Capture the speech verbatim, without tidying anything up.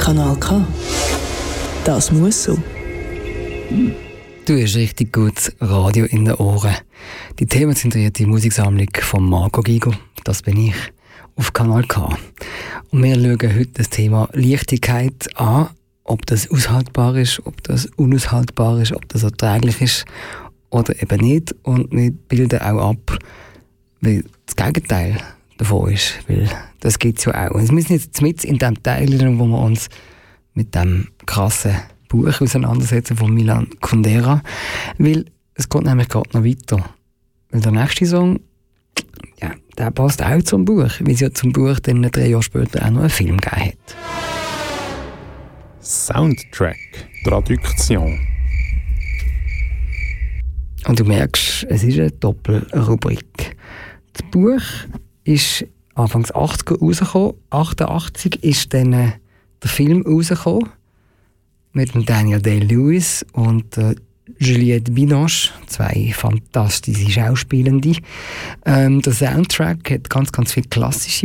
Kanal K. Das muss so. Du hast richtig gutes Radio in den Ohren. Die themenzentrierte Musiksammlung von Marco Gigo, das bin ich, auf Kanal K. Und wir schauen heute das Thema Leichtigkeit an, ob das aushaltbar ist, ob das unaushaltbar ist, ob das erträglich ist oder eben nicht. Und wir bilden auch ab, weil das Gegenteil davon ist, weil das gibt es ja auch. Und wir müssen jetzt mit in dem Teil, wo wir uns mit dem krassen Buch auseinandersetzen von Milan Kundera, weil es geht nämlich gerade noch weiter. Weil der nächste Song, ja, der passt auch zum Buch, weil es ja zum Buch dann drei Jahre später auch noch einen Film gegeben hat. Soundtrack, Traduction. Und du merkst, es ist eine Doppelrubrik. Das Buch ist Anfang achtziger rausgekommen, achtundachtzig ist dann äh, der Film rausgekommen mit dem Daniel Day-Lewis und äh, Juliette Binoche, zwei fantastische Schauspielende. Ähm, der Soundtrack hat ganz, ganz viele klassische